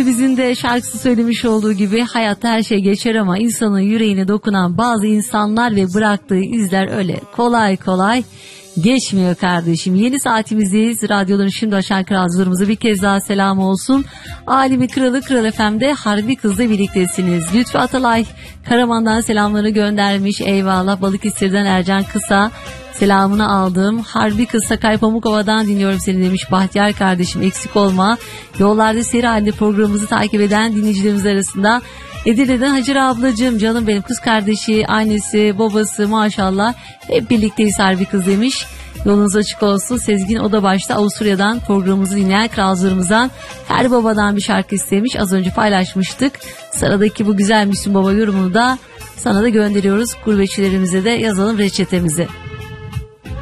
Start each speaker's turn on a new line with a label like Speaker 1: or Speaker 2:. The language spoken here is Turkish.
Speaker 1: Özbiz'in de şarkısı söylemiş olduğu gibi hayatta her şey geçer ama insanın yüreğine dokunan bazı insanlar ve bıraktığı izler öyle kolay kolay geçmiyor kardeşim. Yeni saatimizdeyiz. Radyoların şimdi açan kralcılarımıza bir kez daha selam olsun. Alimi Kralı Kral FM'de Harbi Kız'la birliktesiniz. Lütfü Atalay Karaman'dan selamları göndermiş. Eyvallah. Balıkesir'den Ercan Kısa selamını aldım. Harbi Kız Sakay Pamukova'dan dinliyorum seni demiş Bahtiyar kardeşim, eksik olma. Yollarda seri halinde programımızı takip eden dinleyicilerimiz arasında Edirne'den Hacer ablacığım, canım benim, kız kardeşi, annesi, babası maşallah hep birlikteyiz Harbi Kız demiş. Yolunuz açık olsun. Sezgin o da başta Avusturya'dan programımızı dinleyen kralcılarımızdan her babadan bir şarkı istemiş. Az önce paylaşmıştık. Sıradaki bu güzel Müslüm Baba yorumunu da sana da gönderiyoruz. Gurbetçilerimize de yazalım reçetemizi.